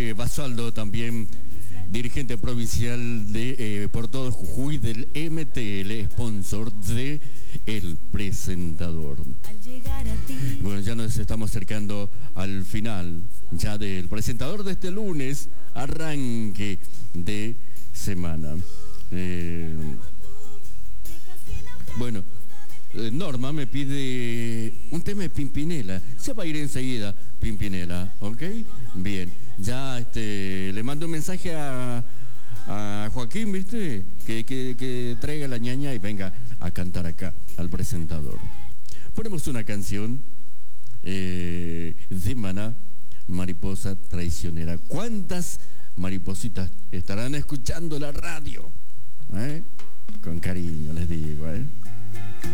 Jorge Basaldo, también dirigente provincial de Por Todo Jujuy del MTL, sponsor de El Presentador. Bueno, ya nos estamos acercando al final ya del Presentador de este lunes, arranque de semana. Bueno, Norma me pide un tema de Pimpinela. Se va a ir enseguida Pimpinela, ¿ok? Bien, ya le mando un mensaje a Joaquín, ¿viste? Que traiga la ñaña y venga a cantar acá al Presentador. Ponemos una canción de Maná, Mariposa Traicionera. ¿Cuántas maripositas estarán escuchando la radio? Con cariño les digo,